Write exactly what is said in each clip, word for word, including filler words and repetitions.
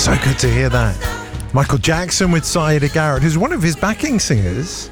So good to hear that. Michael Jackson with Saida Garrett, who's one of his backing singers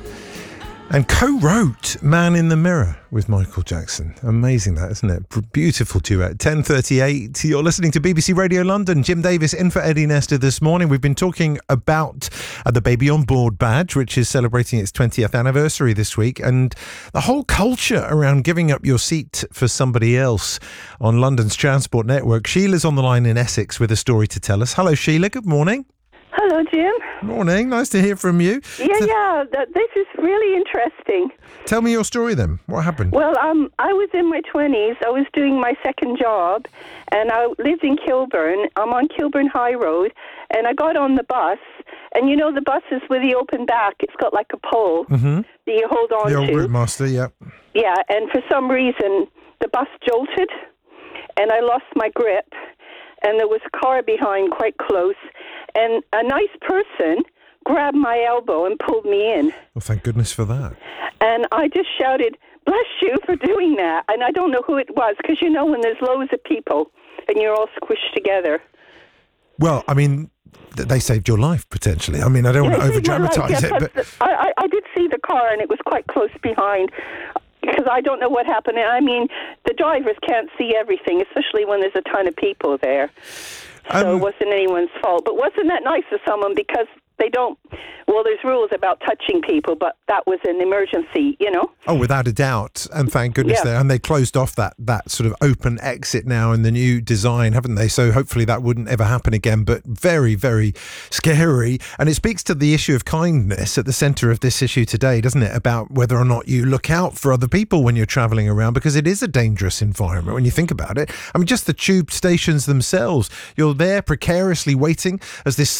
and co-wrote Man in the Mirror with Michael Jackson. Amazing that, isn't it? Beautiful duet. ten thirty-eight, you're listening to B B C Radio London. Jim Davis in for Eddie Nestor this morning. We've been talking about uh, the Baby on Board badge, which is celebrating its twentieth anniversary this week, and the whole culture around giving up your seat for somebody else on London's transport network. Sheila's on the line in Essex with a story to tell us. Hello, Sheila. Good morning. Hello, Jim. Morning. Nice to hear from you. Yeah, yeah. Th- this is really interesting. Tell me your story then. What happened? Well, um, I was in my twenties. I was doing my second job, and I lived in Kilburn. I'm on Kilburn High Road, and I got on the bus. And you know the buses with the open back, it's got like a pole mm-hmm. that you hold on the old to. Route Master, yeah. Yeah, and for some reason, the bus jolted, and I lost my grip, and there was a car behind quite close, and a nice person grabbed my elbow and pulled me in. Well, thank goodness for that. And I just shouted, "Bless you for doing that." And I don't know who it was, because you know when there's loads of people and you're all squished together. Well, I mean, th- they saved your life, potentially. I mean, I don't Yeah, want to it saved my life, over-dramatise yeah, it, but... I, I, I did see the car, and it was quite close behind, because I don't know what happened. I mean, the drivers can't see everything, especially when there's a ton of people there. So Um, it wasn't anyone's fault. But wasn't that nice of someone? Because they don't... Well, there's rules about touching people, but that was an emergency, you know? Oh, without a doubt. And thank goodness Yeah. there. And they closed off that, that sort of open exit now in the new design, haven't they? So hopefully that wouldn't ever happen again. But very, very scary. And it speaks to the issue of kindness at the centre of this issue today, doesn't it? About whether or not you look out for other people when you're travelling around, because it is a dangerous environment when you think about it. I mean, just the tube stations themselves. You're there precariously waiting as this